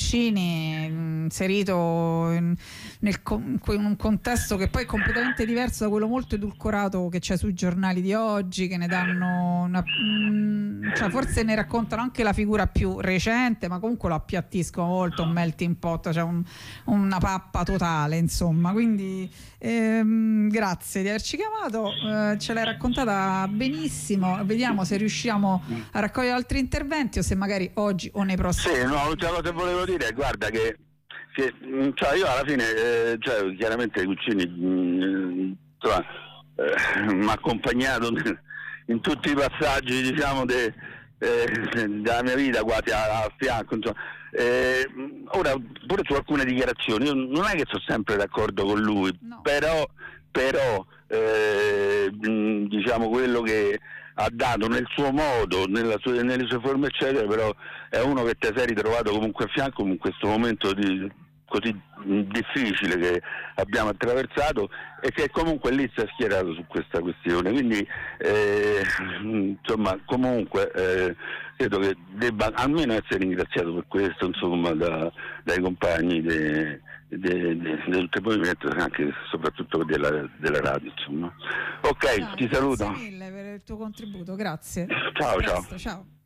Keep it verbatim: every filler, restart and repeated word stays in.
Guccini, inserito in, nel, in un contesto che poi è completamente diverso da quello molto edulcorato che c'è sui giornali di oggi, che ne danno una, mh, cioè forse ne raccontano anche la figura più recente, ma comunque lo appiattiscono molto, un melting pot, cioè un, una pappa totale, insomma. Quindi ehm, grazie di averci chiamato, eh, ce l'hai raccontata benissimo. Vediamo se riusciamo a raccogliere altri interventi o se magari oggi o nei prossimi. Sì, no, l'ultima cosa che volevo dire è, guarda, che, che cioè io alla fine, eh, cioè, chiaramente Guccini mh, insomma, eh, mi ha accompagnato in tutti i passaggi, diciamo, de, eh, della mia vita, quasi a, a fianco, insomma. Eh, ora, pure su alcune dichiarazioni, io non è che sono sempre d'accordo con lui, no. però, però eh, diciamo, quello che ha dato nel suo modo, nella sua, nelle sue forme eccetera, però è uno che ti sei ritrovato comunque a fianco in questo momento di, così difficile che abbiamo attraversato, e che comunque lì si è schierato su questa questione, quindi eh, insomma comunque eh, credo che debba almeno essere ringraziato per questo, insomma, da, dai compagni di tutto il movimento, anche soprattutto della, della radio, insomma. Ok, no, ti saluto. Grazie mille per il tuo contributo, grazie. Ciao, ciao. Ciao.